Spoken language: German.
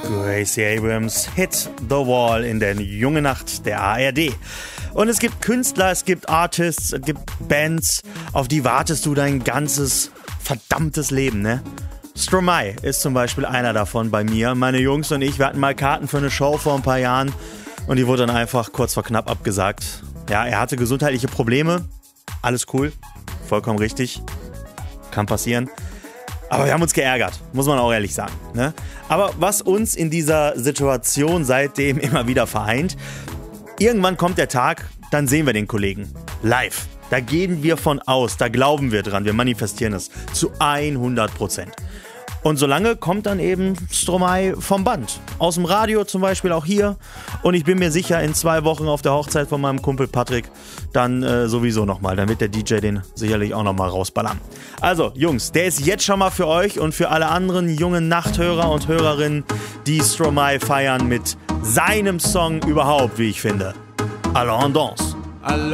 Gracie Abrams, Hit the Wall in der Junge Nacht der ARD. Und es gibt Künstler, es gibt Artists, es gibt Bands, auf die wartest du dein ganzes verdammtes Leben, ne? Stromae ist zum Beispiel einer davon bei mir. Meine Jungs und ich, wir hatten mal Karten für eine Show vor ein paar Jahren und die wurde dann einfach kurz vor knapp abgesagt. Ja, er hatte gesundheitliche Probleme, alles cool, vollkommen richtig, kann passieren. Aber wir haben uns geärgert, muss man auch ehrlich sagen, ne? Aber was uns in dieser Situation seitdem immer wieder vereint, irgendwann kommt der Tag, dann sehen wir den Kollegen live. Da gehen wir von aus, da glauben wir dran, wir manifestieren es zu 100%. Und solange kommt dann eben Stromae vom Band. Aus dem Radio zum Beispiel auch hier. Und ich bin mir sicher, in 2 Wochen auf der Hochzeit von meinem Kumpel Patrick, dann sowieso nochmal. Dann wird der DJ den sicherlich auch nochmal rausballern. Also Jungs, der ist jetzt schon mal für euch und für alle anderen jungen Nachthörer und Hörerinnen, die Stromae feiern mit seinem Song überhaupt, wie ich finde. Alors on danse.